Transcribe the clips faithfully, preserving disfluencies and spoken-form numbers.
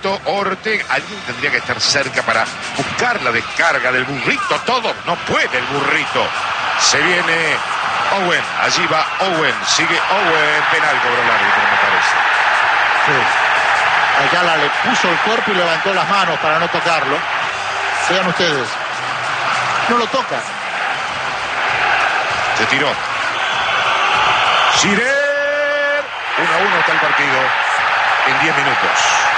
burrito Ortega. Alguien tendría que estar cerca para buscar la descarga del burrito. Todo, no puede el burrito. Se viene Owen, allí va Owen, sigue Owen, penal cobró el árbitro, me parece. Sí. Ayala le puso el cuerpo y levantó las manos para no tocarlo. Vean ustedes, no lo toca. Se tiró. Sirer, uno a uno está el partido en diez minutos.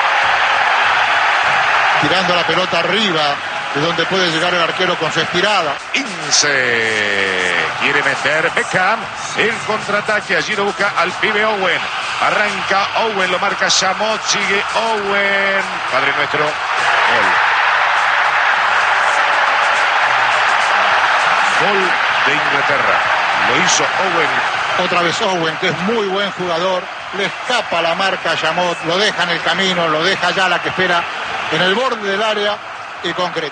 Tirando la pelota arriba, de donde puede llegar el arquero con su estirada. Ince quiere meter Beckham, el contraataque, allí lo busca al pibe Owen. Arranca Owen, lo marca Chamot, sigue Owen. Padre nuestro, gol. Gol de Inglaterra. Lo hizo Owen. Otra vez Owen, que es muy buen jugador. Le escapa la marca a Chamot, lo deja en el camino, lo deja ya la que espera en el borde del área y concreto.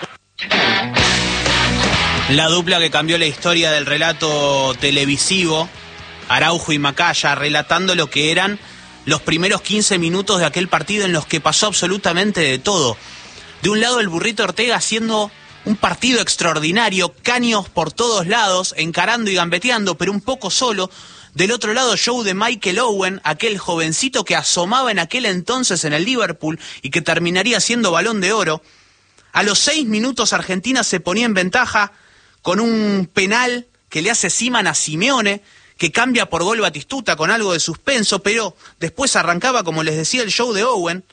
La dupla que cambió la historia del relato televisivo, Araujo y Macaya, relatando lo que eran los primeros quince minutos de aquel partido en los que pasó absolutamente de todo. De un lado el Burrito Ortega haciendo un partido extraordinario, caños por todos lados, encarando y gambeteando, pero un poco solo. Del otro lado, show de Michael Owen, aquel jovencito que asomaba en aquel entonces en el Liverpool y que terminaría siendo Balón de Oro. A los seis minutos Argentina se ponía en ventaja con un penal que le hace Seaman a Simeone, que cambia por gol Batistuta con algo de suspenso, pero después arrancaba, como les decía, el show de Owen.